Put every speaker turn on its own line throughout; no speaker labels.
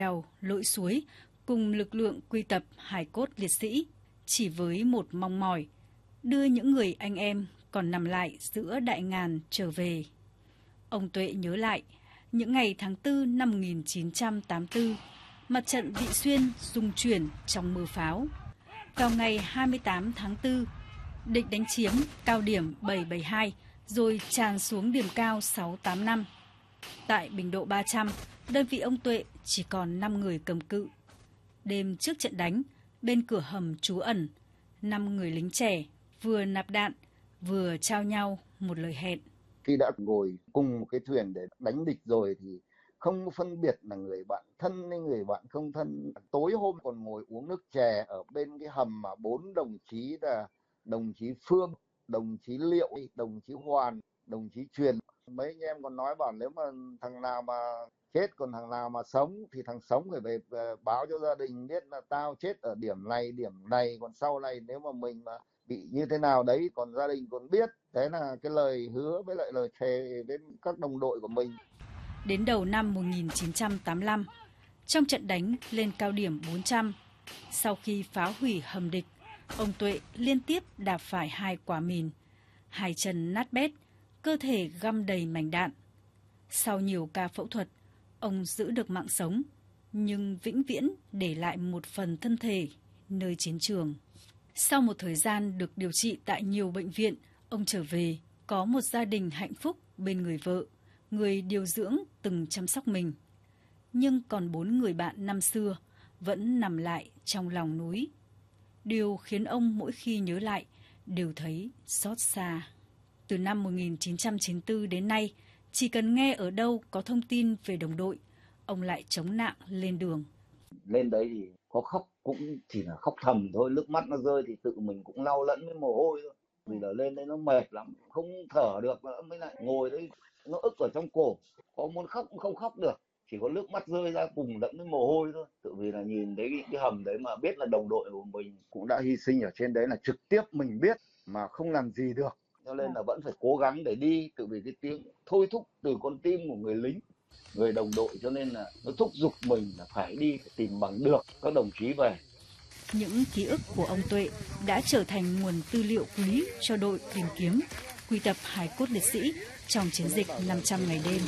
đèo, lội suối cùng lực lượng quy tập hài cốt liệt sĩ chỉ với một mong mỏi đưa những người anh em còn nằm lại giữa đại ngàn trở về. Ông Tuệ nhớ lại những ngày tháng 4 năm 1984, mặt trận Vị Xuyên rung chuyển trong mưa pháo. Vào ngày 28 tháng 4, địch đánh chiếm cao điểm 772 rồi tràn xuống điểm cao 685. Tại Bình Độ 300, đơn vị ông Tuệ chỉ còn 5 người cầm cự. Đêm trước trận đánh, bên cửa hầm trú ẩn, 5 người lính trẻ vừa nạp đạn, vừa trao nhau một lời hẹn.
Khi đã ngồi cùng một cái thuyền để đánh địch rồi thì không phân biệt là người bạn thân hay người bạn không thân. Tối hôm còn ngồi uống nước chè ở bên cái hầm mà 4 đồng chí là đồng chí Phương, đồng chí Liệu, đồng chí Hoàn, đồng chí Truyền. Mấy anh em còn nói bảo nếu mà thằng nào mà chết còn thằng nào mà sống thì thằng sống phải về báo cho gia đình biết là tao chết ở điểm này, còn sau này nếu mà mình mà bị như thế nào đấy còn gia đình còn biết. Đấy là cái lời hứa với lại lời thề đến các đồng đội của mình.
Đến đầu năm 1985, trong trận đánh lên cao điểm 400, sau khi phá hủy hầm địch, ông Tuệ liên tiếp đạp phải 2 quả mìn, 2 chân nát bét, cơ thể găm đầy mảnh đạn. Sau nhiều ca phẫu thuật, ông giữ được mạng sống, nhưng vĩnh viễn để lại một phần thân thể nơi chiến trường. Sau một thời gian được điều trị tại nhiều bệnh viện, ông trở về có một gia đình hạnh phúc bên người vợ, người điều dưỡng từng chăm sóc mình. Nhưng còn 4 người bạn năm xưa vẫn nằm lại trong lòng núi. Điều khiến ông mỗi khi nhớ lại đều thấy xót xa. Từ năm 1994 đến nay, chỉ cần nghe ở đâu có thông tin về đồng đội, ông lại chống nạng lên đường.
Lên đấy thì có khóc cũng chỉ là khóc thầm thôi, nước mắt nó rơi thì tự mình cũng lau lẫn với mồ hôi thôi. Vì là lên đấy nó mệt lắm, không thở được nữa, mới lại ngồi đấy nó ức ở trong cổ, có muốn khóc cũng không khóc được, chỉ có nước mắt rơi ra cùng lẫn với mồ hôi thôi. Tự vì là nhìn thấy cái hầm đấy mà biết là đồng đội của mình cũng đã hy sinh ở trên đấy, là trực tiếp mình biết mà không làm gì được, cho nên là vẫn phải cố gắng để đi. Tự vì cái tiếng thôi thúc từ con tim của người lính, người đồng đội, cho nên là nó thúc giục mình là phải đi, phải tìm bằng được các đồng chí về.
Những ký ức của ông Tuệ đã trở thành nguồn tư liệu quý cho đội tìm kiếm, quy tập hài cốt liệt sĩ trong chiến dịch 500 ngày đêm.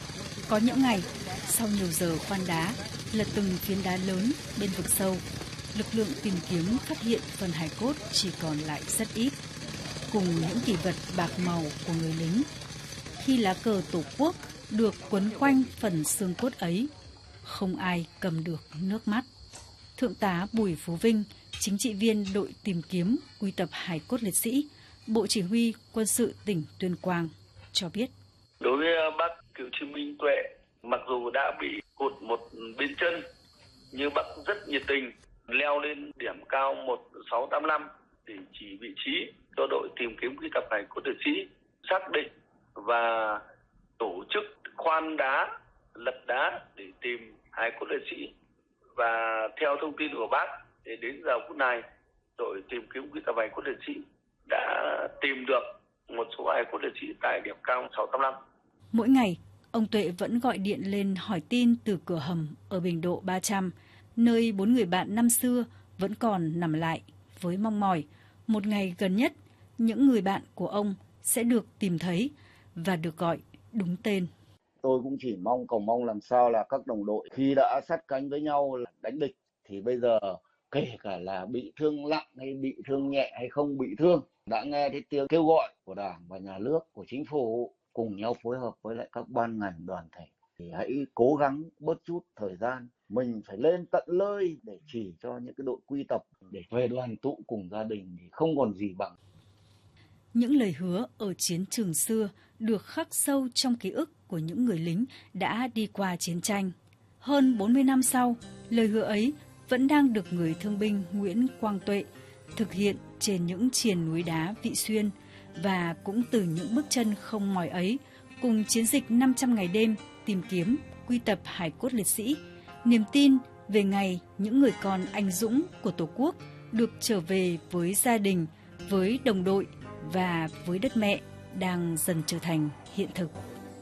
Có những ngày, sau nhiều giờ khoan đá, lật từng phiến đá lớn bên vực sâu, lực lượng tìm kiếm phát hiện phần hài cốt chỉ còn lại rất ít, cùng những kỷ vật bạc màu của người lính. Khi lá cờ Tổ quốc được quấn quanh phần xương cốt ấy, không ai cầm được nước mắt. Thượng tá Bùi Phú Vinh, chính trị viên đội tìm kiếm quy tập hài cốt liệt sĩ, Bộ Chỉ huy Quân sự tỉnh Tuyên Quang cho biết.
Đối với bác cựu chiến binh Tuệ, mặc dù đã bị cụt một bên chân, nhưng bác rất nhiệt tình leo lên điểm cao 1685 để chỉ vị trí cho đội tìm kiếm quy tập hài cốt liệt sĩ, xác định và tổ chức khoan đá, lật đá để tìm hài cốt liệt sĩ. Và theo thông tin của bác, thì đến giờ phút này, đội tìm kiếm quy tập hài cốt liệt sĩ đã tìm được một số hài cốt liệt sĩ tại điểm cao 685.
Mỗi ngày, ông Tuệ vẫn gọi điện lên hỏi tin từ cửa hầm ở Bình Độ 300, nơi 4 người bạn năm xưa vẫn còn nằm lại, với mong mỏi một ngày gần nhất những người bạn của ông sẽ được tìm thấy và được gọi đúng tên.
Tôi cũng chỉ cầu mong làm sao là các đồng đội khi đã sát cánh với nhau là đánh địch thì bây giờ kể cả là bị thương nặng hay bị thương nhẹ hay không bị thương, đã nghe thấy tiếng kêu gọi của Đảng và Nhà nước, của Chính phủ cùng nhau phối hợp với lại các ban ngành đoàn thể thì hãy cố gắng bớt chút thời gian, mình phải lên tận nơi để chỉ cho những cái đội quy tập để về đoàn tụ cùng gia đình thì không còn gì bằng.
Những lời hứa ở chiến trường xưa được khắc sâu trong ký ức của những người lính đã đi qua chiến tranh. Hơn 40 năm sau, lời hứa ấy vẫn đang được người thương binh Nguyễn Quang Tuệ thực hiện trên những triền núi đá Vị Xuyên, và cũng từ những bước chân không mỏi ấy, cùng chiến dịch 500 ngày đêm tìm kiếm, quy tập hài cốt liệt sĩ, niềm tin về ngày những người con anh dũng của Tổ quốc được trở về với gia đình, với đồng đội và với đất mẹ đang dần trở thành hiện thực.